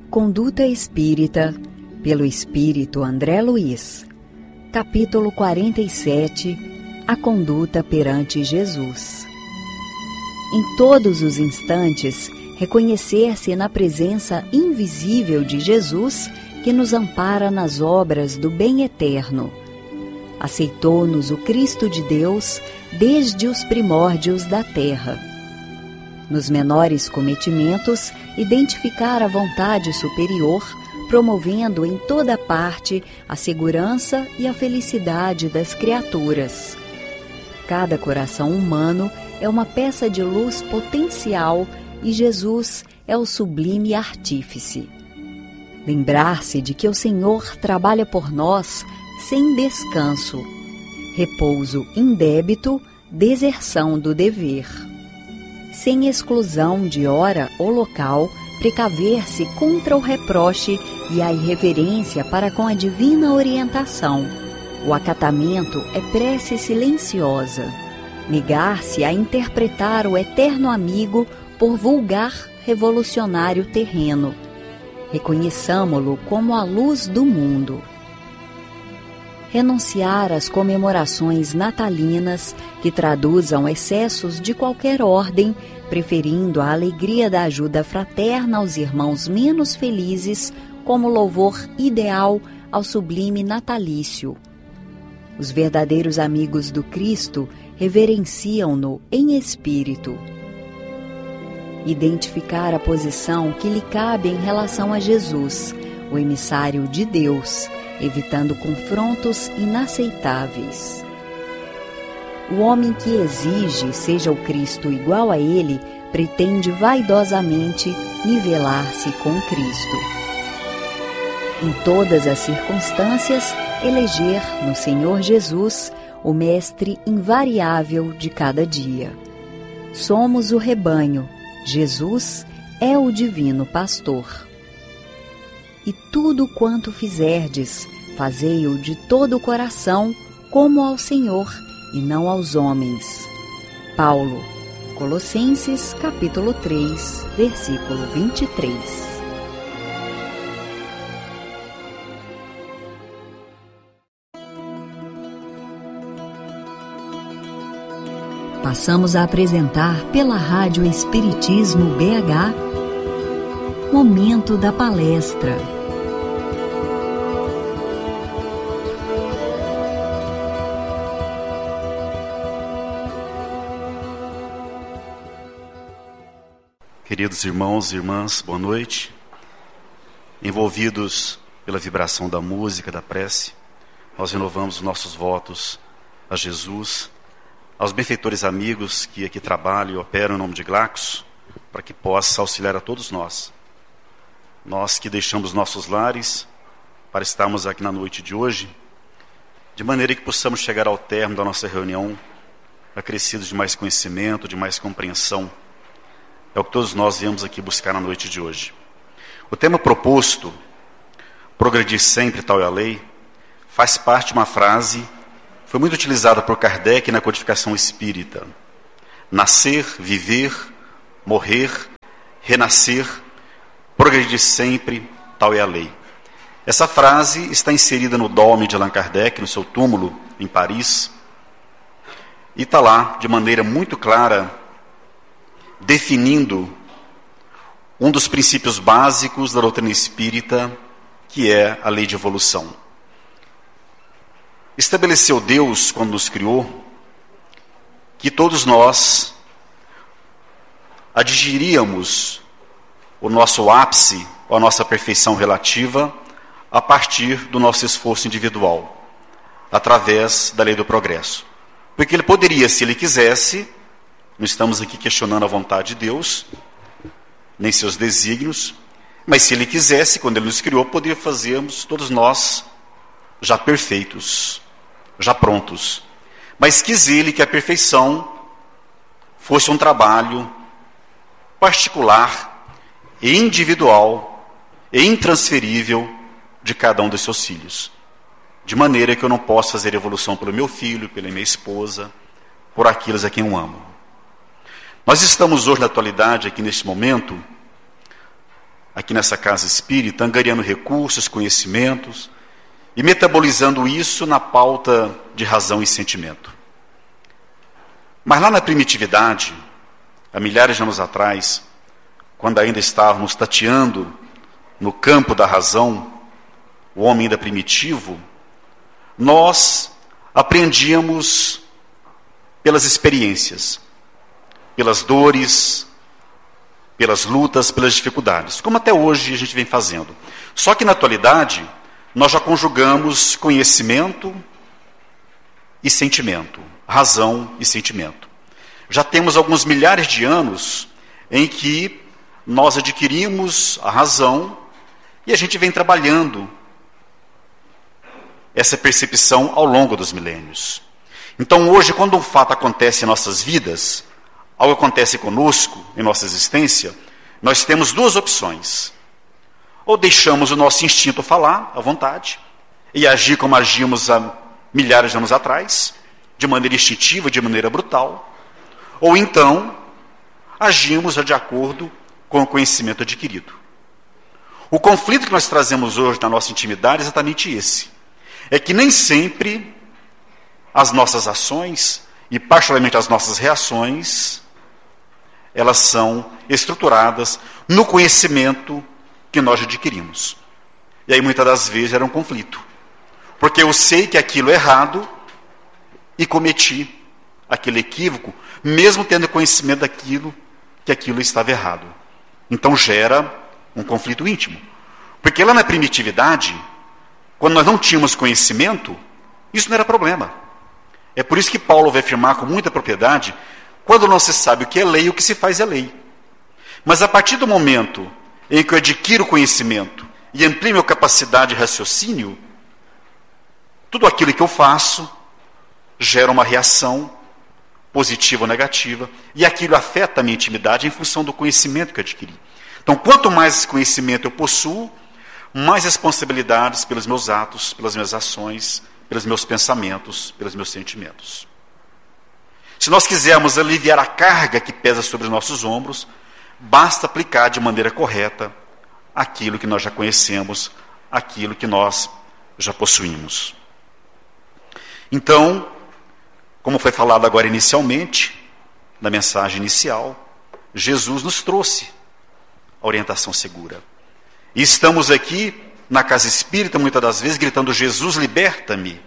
Conduta Espírita, pelo Espírito André Luiz. Capítulo 47. A conduta perante Jesus. Em todos os instantes, reconhecer-se na presença invisível de Jesus que nos ampara nas obras do bem eterno. Aceitou-nos o Cristo de Deus desde os primórdios da terra. Nos menores cometimentos, identificar a vontade superior, promovendo em toda parte a segurança e a felicidade das criaturas. Cada coração humano é uma peça de luz potencial e Jesus é o sublime artífice. Lembrar-se de que o Senhor trabalha por nós sem descanso, repouso indébito, deserção do dever. Sem exclusão de hora ou local, precaver-se contra o reproche e a irreverência para com a divina orientação. O acatamento é prece silenciosa. Negar-se a interpretar o eterno amigo por vulgar revolucionário terreno. Reconheçamo-lo como a luz do mundo. Renunciar às comemorações natalinas que traduzam excessos de qualquer ordem, preferindo a alegria da ajuda fraterna aos irmãos menos felizes como louvor ideal ao sublime natalício. Os verdadeiros amigos do Cristo reverenciam-no em espírito. Identificar a posição que lhe cabe em relação a Jesus, o emissário de Deus, evitando confrontos inaceitáveis. O homem que exige seja o Cristo igual a ele, pretende vaidosamente nivelar-se com Cristo. Em todas as circunstâncias, eleger no Senhor Jesus o mestre invariável de cada dia. Somos o rebanho, Jesus é o divino pastor. E tudo quanto fizerdes, fazei-o de todo o coração, como ao Senhor, e não aos homens. Paulo, Colossenses, capítulo 3, versículo 23. Passamos a apresentar pela Rádio Espiritismo BH, Momento da Palestra. Queridos irmãos e irmãs, boa noite. Envolvidos pela vibração da música, da prece, nós renovamos os nossos votos a Jesus, aos benfeitores amigos que aqui trabalham e operam em nome de Glaxo, para que possa auxiliar a todos nós. Nós que deixamos nossos lares para estarmos aqui na noite de hoje, de maneira que possamos chegar ao término da nossa reunião acrescidos de mais conhecimento, de mais compreensão. É o que todos nós viemos aqui buscar na noite de hoje. O tema proposto, progredir sempre, tal é a lei, faz parte de uma frase que foi muito utilizada por Kardec na codificação espírita. Nascer, viver, morrer, renascer, progredir sempre, tal é a lei. Essa frase está inserida no dome de Allan Kardec, no seu túmulo em Paris, e está lá de maneira muito clara, definindo um dos princípios básicos da doutrina espírita, que é a lei de evolução. Estabeleceu Deus, quando nos criou, que todos nós atingiríamos o nosso ápice, ou a nossa perfeição relativa, a partir do nosso esforço individual, através da lei do progresso. Porque ele poderia, se ele quisesse, não estamos aqui questionando a vontade de Deus, nem seus desígnios, mas se ele quisesse, quando ele nos criou, poderia fazermos todos nós já perfeitos, já prontos. Mas quis ele que a perfeição fosse um trabalho particular e individual e intransferível de cada um dos seus filhos. De maneira que eu não posso fazer evolução pelo meu filho, pela minha esposa, por aqueles a quem eu amo. Nós estamos hoje, na atualidade, aqui neste momento, aqui aqui nessa casa espírita, angariando recursos, conhecimentos e metabolizando isso na pauta de razão e sentimento. Mas lá na primitividade, há milhares de anos atrás, quando ainda estávamos tateando no campo da razão, o homem ainda primitivo, nós aprendíamos pelas experiências, pelas dores, pelas lutas, pelas dificuldades, como até hoje a gente vem fazendo. Só que na atualidade, nós já conjugamos conhecimento e sentimento, razão e sentimento. Já temos alguns milhares de anos em que nós adquirimos a razão e a gente vem trabalhando essa percepção ao longo dos milênios. Então hoje, quando um fato acontece em nossas vidas, algo acontece conosco, em nossa existência, nós temos duas opções. Ou deixamos o nosso instinto falar à vontade e agir como agimos há milhares de anos atrás, de maneira instintiva, de maneira brutal, ou então agimos de acordo com o conhecimento adquirido. O conflito que nós trazemos hoje na nossa intimidade é exatamente esse. É que nem sempre as nossas ações, e particularmente as nossas reações, elas são estruturadas no conhecimento que nós adquirimos. E aí muitas das vezes era um conflito. Porque eu sei que aquilo é errado e cometi aquele equívoco, mesmo tendo conhecimento daquilo, que aquilo estava errado. Então gera um conflito íntimo. Porque lá na primitividade, quando nós não tínhamos conhecimento, isso não era problema. É por isso que Paulo vai afirmar com muita propriedade, quando não se sabe o que é lei, o que se faz é lei. Mas a partir do momento em que eu adquiro conhecimento e amplio minha capacidade de raciocínio, tudo aquilo que eu faço gera uma reação positiva ou negativa, e aquilo afeta a minha intimidade em função do conhecimento que eu adquiri. Então, quanto mais conhecimento eu possuo, mais responsabilidades pelos meus atos, pelas minhas ações, pelos meus pensamentos, pelos meus sentimentos. Se nós quisermos aliviar a carga que pesa sobre os nossos ombros, basta aplicar de maneira correta aquilo que nós já conhecemos, aquilo que nós já possuímos. Então, como foi falado agora inicialmente, na mensagem inicial, Jesus nos trouxe a orientação segura. E estamos aqui na casa espírita, muitas das vezes, gritando: Jesus, liberta-me,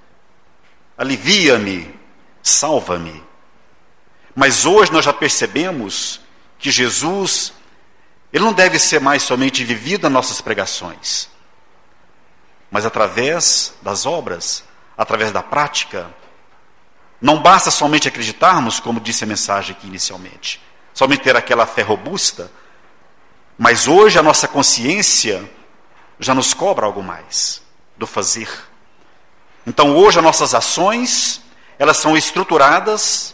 alivia-me, salva-me. Mas hoje nós já percebemos que Jesus, ele não deve ser mais somente vivido nas nossas pregações, mas através das obras, através da prática. Não basta somente acreditarmos, como disse a mensagem aqui inicialmente, somente ter aquela fé robusta, mas hoje a nossa consciência já nos cobra algo mais do fazer. Então hoje as nossas ações, elas são estruturadas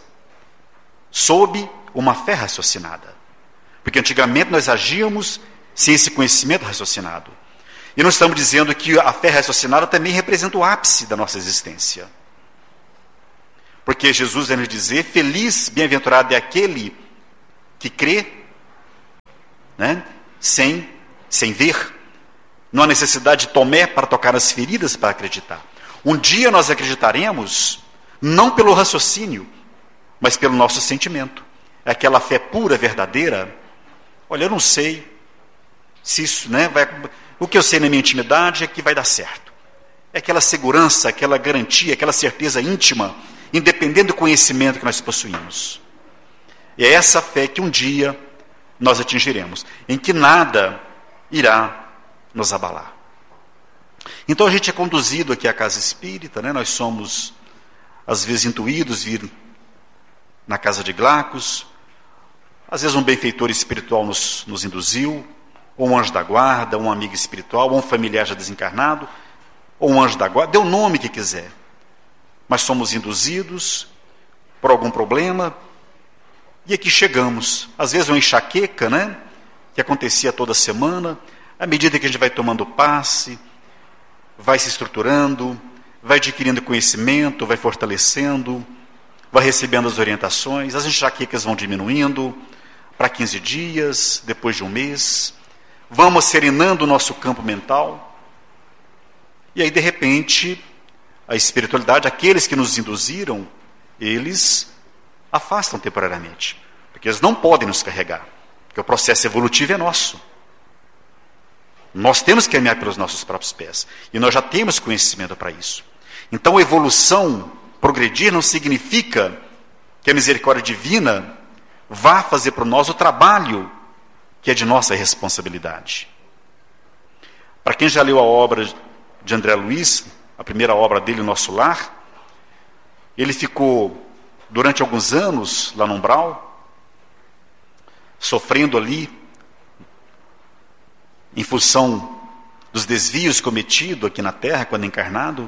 sob uma fé raciocinada. Porque antigamente nós agíamos sem esse conhecimento raciocinado. E nós estamos dizendo que a fé raciocinada também representa o ápice da nossa existência. Porque Jesus vai nos dizer: feliz, bem-aventurado é aquele que crê, né, sem ver. Não há necessidade de Tomé para tocar as feridas para acreditar. Um dia nós acreditaremos, não pelo raciocínio, mas pelo nosso sentimento. É aquela fé pura, verdadeira. Olha, eu não sei se isso, né, o que eu sei na minha intimidade é que vai dar certo. É aquela segurança, aquela garantia, aquela certeza íntima, independente do conhecimento que nós possuímos. E é essa fé que um dia nós atingiremos, em que nada irá nos abalar. Então a gente é conduzido aqui à casa espírita, né? Nós somos, às vezes, intuídos vir na casa de Glacos, às vezes um benfeitor espiritual nos induziu, ou um anjo da guarda, um amigo espiritual, ou um familiar já desencarnado, ou um anjo da guarda, dê o nome que quiser. Mas somos induzidos por algum problema, e aqui chegamos. Às vezes uma enxaqueca, né, que acontecia toda semana, à medida que a gente vai tomando passe, vai se estruturando, vai adquirindo conhecimento, vai fortalecendo, vai recebendo as orientações, as enxaquecas vão diminuindo para 15 dias, depois de um mês, vamos serenando o nosso campo mental, e aí de repente a espiritualidade, aqueles que nos induziram, eles afastam temporariamente, porque eles não podem nos carregar, porque o processo evolutivo é nosso. Nós temos que caminhar pelos nossos próprios pés, e nós já temos conhecimento para isso. Então a evolução, progredir, não significa que a misericórdia divina vá fazer para nós o trabalho que é de nossa responsabilidade. Para quem já leu a obra de André Luiz, a primeira obra dele, O Nosso Lar, ele ficou durante alguns anos lá no umbral, sofrendo ali, em função dos desvios cometidos aqui na Terra, quando encarnado.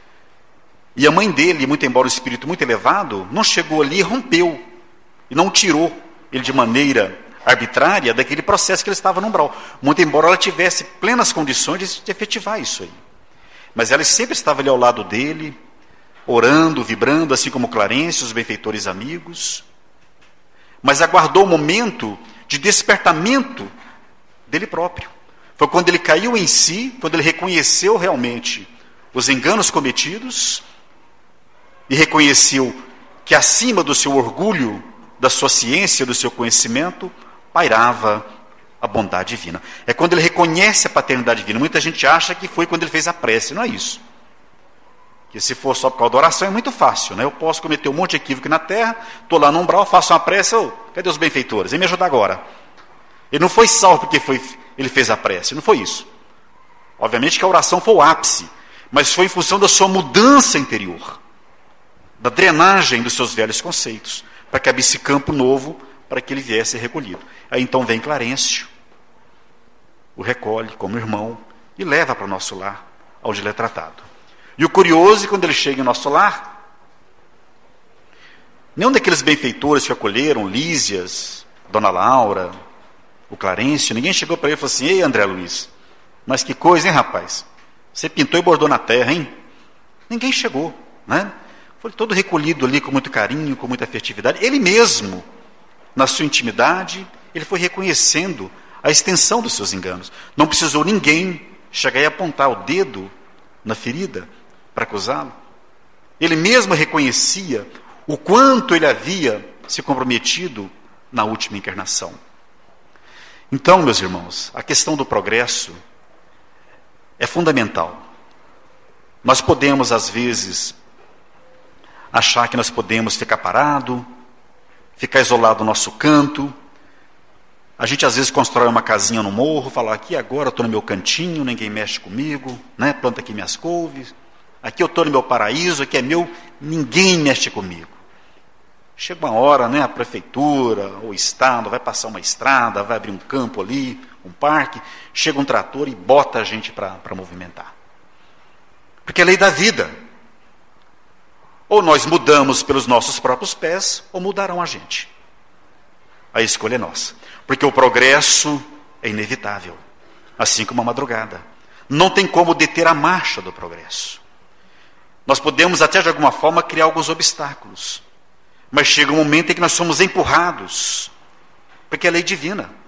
E a mãe dele, muito embora um espírito muito elevado, não chegou ali e rompeu, e não tirou ele de maneira arbitrária daquele processo que ele estava no umbral, muito embora ela tivesse plenas condições de efetivar isso aí. Mas ela sempre estava ali ao lado dele, orando, vibrando, assim como Clarence, os benfeitores amigos, mas aguardou o momento de despertamento dele próprio. Foi quando ele caiu em si, quando ele reconheceu realmente os enganos cometidos e reconheceu que acima do seu orgulho, da sua ciência, do seu conhecimento, pairava a bondade divina. É quando ele reconhece a paternidade divina. Muita gente acha que foi quando ele fez a prece. Não é isso. Que se for só por causa da oração é muito fácil, né? Eu posso cometer um monte de equívoco na terra, estou lá no umbral, faço uma prece, cadê os benfeitores? Vem me ajudar agora. Ele não foi salvo porque ele fez a prece, não foi isso. Obviamente que a oração foi o ápice, mas foi em função da sua mudança interior, da drenagem dos seus velhos conceitos, para que abrisse campo novo, para que ele viesse recolhido. Aí então vem Clarencio, o recolhe como irmão e leva para o nosso lar, onde ele é tratado. E o curioso é que quando ele chega em nosso lar, nenhum daqueles benfeitores que acolheram, Lísias, Dona Laura, o Clarencio, ninguém chegou para ele e falou assim: ei, André Luiz, mas que coisa, hein, rapaz? Você pintou e bordou na terra, hein? Ninguém chegou, né? Foi todo recolhido ali com muito carinho, com muita afetividade. Ele mesmo, na sua intimidade, ele foi reconhecendo a extensão dos seus enganos. Não precisou ninguém chegar e apontar o dedo na ferida para acusá-lo. Ele mesmo reconhecia o quanto ele havia se comprometido na última encarnação. Então, meus irmãos, a questão do progresso é fundamental. Nós podemos, às vezes, achar que nós podemos ficar parado, ficar isolado no nosso canto. A gente às vezes constrói uma casinha no morro, fala: aqui agora eu estou no meu cantinho, ninguém mexe comigo, né? Planta aqui minhas couves, aqui eu estou no meu paraíso, aqui é meu, ninguém mexe comigo. Chega uma hora, né, a prefeitura, o Estado vai passar uma estrada, vai abrir um campo ali, um parque, chega um trator e bota a gente para movimentar. Porque é a lei da vida. Ou nós mudamos pelos nossos próprios pés, ou mudarão a gente. A escolha é nossa. Porque o progresso é inevitável, assim como a madrugada. Não tem como deter a marcha do progresso. Nós podemos até de alguma forma criar alguns obstáculos, mas chega um momento em que nós somos empurrados, porque é lei divina.